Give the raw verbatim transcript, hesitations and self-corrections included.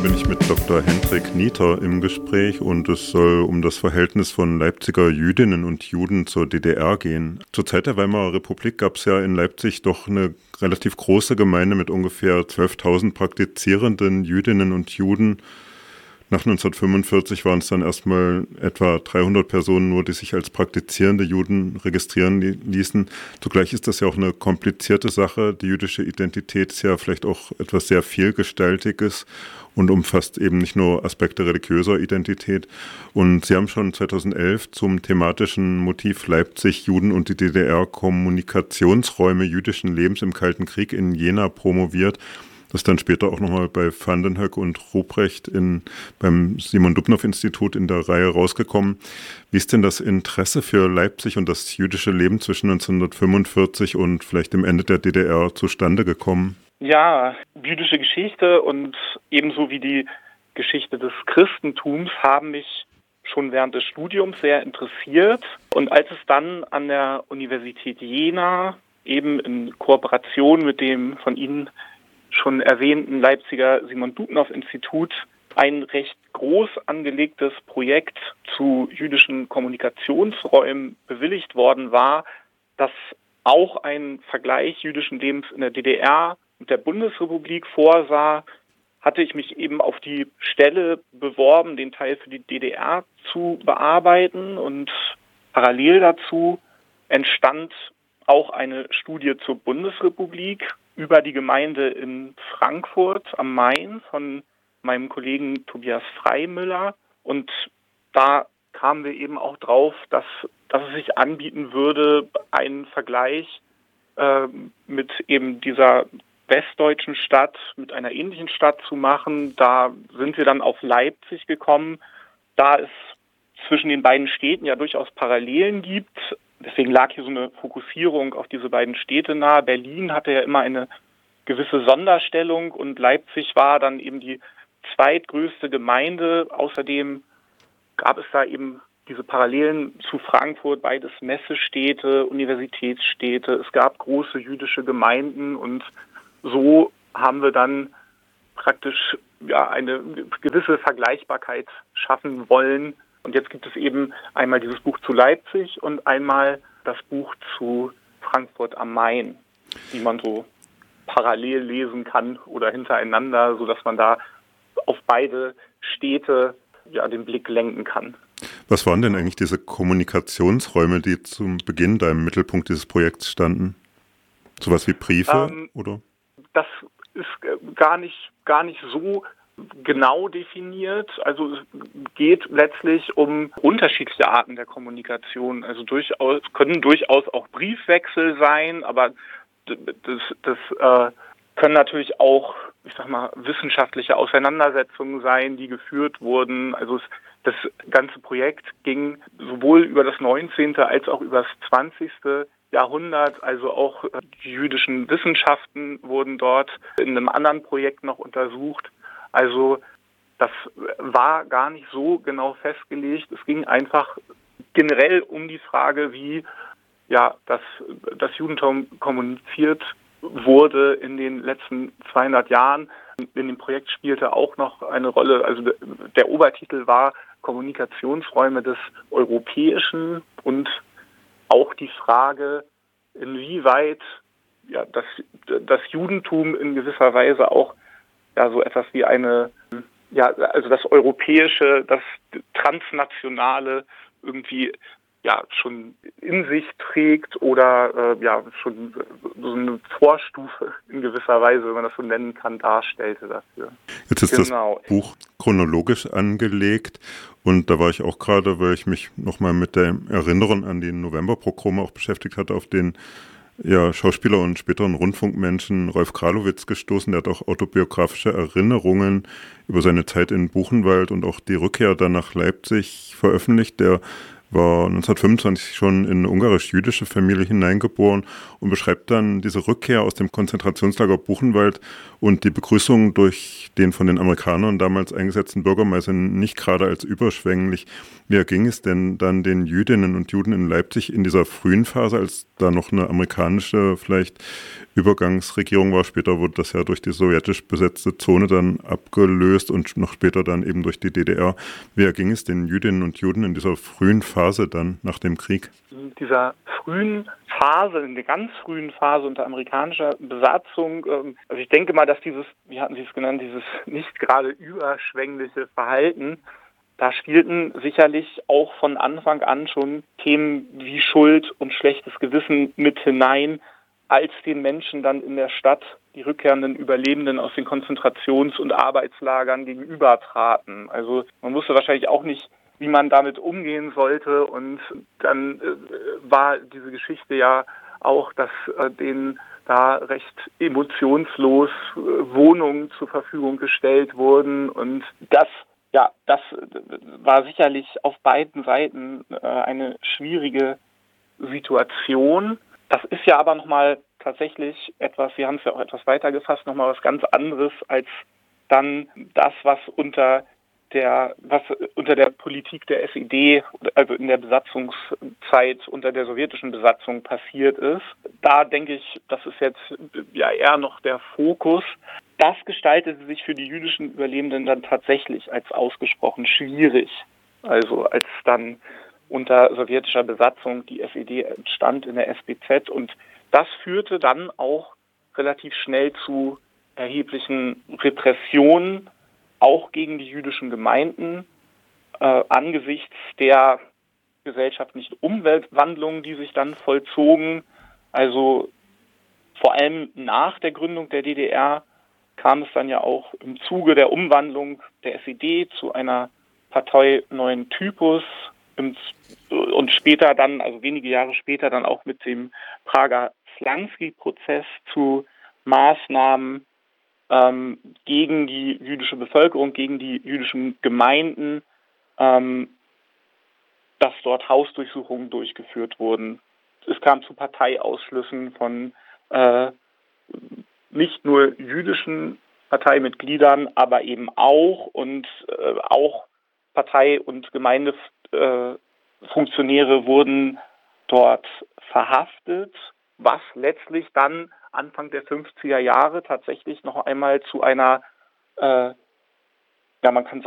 Morgen bin ich mit Doktor Hendrik Nieter im Gespräch und es soll um das Verhältnis von Leipziger Jüdinnen und Juden zur D D R gehen. Zur Zeit der Weimarer Republik gab es ja in Leipzig doch eine relativ große Gemeinde mit ungefähr zwölftausend praktizierenden Jüdinnen und Juden. Nach neunzehnhundertfünfundvierzig waren es dann erstmal etwa dreihundert Personen nur, die sich als praktizierende Juden registrieren ließen. Zugleich ist das ja auch eine komplizierte Sache. Die jüdische Identität ist ja vielleicht auch etwas sehr Vielgestaltiges und umfasst eben nicht nur Aspekte religiöser Identität. Und Sie haben schon zweitausendelf zum thematischen Motiv Leipzig, Juden und die D D R Kommunikationsräume jüdischen Lebens im Kalten Krieg in Jena promoviert. Das ist dann später auch nochmal bei Van den Hoeck und Ruprecht in, beim Simon-Dubnow-Institut in der Reihe rausgekommen. Wie ist denn das Interesse für Leipzig und das jüdische Leben zwischen neunzehnhundertfünfundvierzig und vielleicht dem Ende der D D R zustande gekommen? Ja, jüdische Geschichte und ebenso wie die Geschichte des Christentums haben mich schon während des Studiums sehr interessiert. Und als es dann an der Universität Jena eben in Kooperation mit dem von Ihnen schon erwähnten Leipziger Simon-Dubnow-Institut ein recht groß angelegtes Projekt zu jüdischen Kommunikationsräumen bewilligt worden war, das auch einen Vergleich jüdischen Lebens in der D D R und der Bundesrepublik vorsah, hatte ich mich eben auf die Stelle beworben, den Teil für die D D R zu bearbeiten, und parallel dazu entstand auch eine Studie zur Bundesrepublik über die Gemeinde in Frankfurt am Main von meinem Kollegen Tobias Freimüller. Und da kamen wir eben auch drauf, dass, dass es sich anbieten würde, einen Vergleich äh, mit eben dieser westdeutschen Stadt, mit einer ähnlichen Stadt zu machen. Da sind wir dann auf Leipzig gekommen, da es zwischen den beiden Städten ja durchaus Parallelen gibt. Deswegen lag hier so eine Fokussierung auf diese beiden Städte nahe. Berlin hatte ja immer eine gewisse Sonderstellung und Leipzig war dann eben die zweitgrößte Gemeinde. Außerdem gab es da eben diese Parallelen zu Frankfurt, beides Messestädte, Universitätsstädte. Es gab große jüdische Gemeinden und so haben wir dann praktisch ja eine gewisse Vergleichbarkeit schaffen wollen. Und jetzt gibt es eben einmal dieses Buch zu Leipzig und einmal das Buch zu Frankfurt am Main, die man so parallel lesen kann oder hintereinander, sodass man da auf beide Städte ja den Blick lenken kann. Was waren denn eigentlich diese Kommunikationsräume, die zum Beginn da im Mittelpunkt dieses Projekts standen? Sowas wie Briefe, ähm, oder? Das ist gar nicht, gar nicht so genau definiert. Also es geht letztlich um unterschiedliche Arten der Kommunikation. Also durchaus können durchaus auch Briefwechsel sein, aber das, das äh, können natürlich auch, ich sag mal, wissenschaftliche Auseinandersetzungen sein, die geführt wurden. Also es, das ganze Projekt ging sowohl über das neunzehnte als auch über das zwanzigste Jahrhundert. Also auch die jüdischen Wissenschaften wurden dort in einem anderen Projekt noch untersucht. Also das war gar nicht so genau festgelegt. Es ging einfach generell um die Frage, wie ja das, das Judentum kommuniziert wurde in den letzten zweihundert Jahren. In dem Projekt spielte auch noch eine Rolle, also der Obertitel war Kommunikationsräume des Europäischen und auch die Frage, inwieweit ja, das, das Judentum in gewisser Weise auch ja so etwas wie eine, ja, also das Europäische, das Transnationale irgendwie ja schon in sich trägt oder äh, ja schon so eine Vorstufe in gewisser Weise, wenn man das so nennen kann, darstellte dafür. Jetzt ist genau. Das Buch chronologisch angelegt und da war ich auch gerade, weil ich mich nochmal mit der Erinnerung an die Novemberpogrome auch beschäftigt hatte, auf den ja, Schauspieler und späteren Rundfunkmenschen Rolf Kralowitz gestoßen. Der hat auch autobiografische Erinnerungen über seine Zeit in Buchenwald und auch die Rückkehr dann nach Leipzig veröffentlicht. Der war neunzehnhundertfünfundzwanzig schon in eine ungarisch-jüdische Familie hineingeboren und beschreibt dann diese Rückkehr aus dem Konzentrationslager Buchenwald und die Begrüßung durch den von den Amerikanern damals eingesetzten Bürgermeister nicht gerade als überschwänglich. Wie erging es denn dann den Jüdinnen und Juden in Leipzig in dieser frühen Phase, als da noch eine amerikanische vielleicht Übergangsregierung war? Später wurde das ja durch die sowjetisch besetzte Zone dann abgelöst und noch später dann eben durch die D D R. Wie erging es den Jüdinnen und Juden in dieser frühen Phase dann nach dem Krieg? In dieser frühen Phase, in der ganz frühen Phase unter amerikanischer Besatzung, also ich denke mal, dass dieses, wie hatten Sie es genannt, dieses nicht gerade überschwängliche Verhalten, da spielten sicherlich auch von Anfang an schon Themen wie Schuld und schlechtes Gewissen mit hinein, als den Menschen dann in der Stadt die rückkehrenden Überlebenden aus den Konzentrations- und Arbeitslagern gegenübertraten. Also man wusste wahrscheinlich auch nicht, wie man damit umgehen sollte. Und dann äh, war diese Geschichte ja auch, dass äh, denen da recht emotionslos äh, Wohnungen zur Verfügung gestellt wurden. Und das, ja, das war sicherlich auf beiden Seiten äh, eine schwierige Situation. Das ist ja aber nochmal tatsächlich etwas, Sie haben es ja auch etwas weiter gefasst, nochmal was ganz anderes als dann das, was unter der, was unter der Politik der S E D, also in der Besatzungszeit unter der sowjetischen Besatzung passiert ist. Da denke ich, das ist jetzt ja eher noch der Fokus. Das gestaltete sich für die jüdischen Überlebenden dann tatsächlich als ausgesprochen schwierig. Also als dann unter sowjetischer Besatzung die S E D entstand in der S B Z, und das führte dann auch relativ schnell zu erheblichen Repressionen, auch gegen die jüdischen Gemeinden, äh, angesichts der gesellschaftlichen Umweltwandlungen, die sich dann vollzogen. Also vor allem nach der Gründung der D D R kam es dann ja auch im Zuge der Umwandlung der S E D zu einer Partei neuen Typus, und später dann, also wenige Jahre später, dann auch mit dem Prager Slansky-Prozess zu Maßnahmen ähm, gegen die jüdische Bevölkerung, gegen die jüdischen Gemeinden, ähm, dass dort Hausdurchsuchungen durchgeführt wurden. Es kam zu Parteiausschlüssen von äh, nicht nur jüdischen Parteimitgliedern, aber eben auch und äh, auch Partei- und Gemeindefunktionäre wurden dort verhaftet, was letztlich dann Anfang der fünfziger Jahre tatsächlich noch einmal zu einer, äh, ja, man kann